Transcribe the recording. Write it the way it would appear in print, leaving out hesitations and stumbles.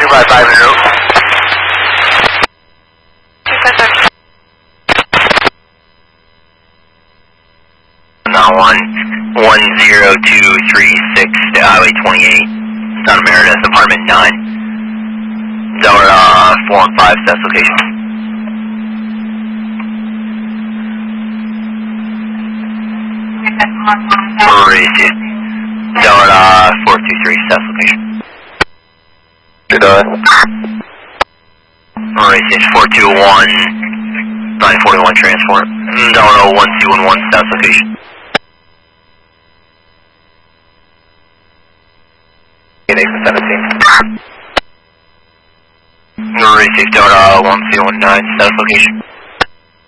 255 en route. 10236 to Highway 28, Santa Meredith, Apartment 9. Delta 415, test location. Received. Delta 423, test location. Good eye. Received 421, 941 transport. Delta 1211, test location. Nathan 17. Received Delta 1219, status location.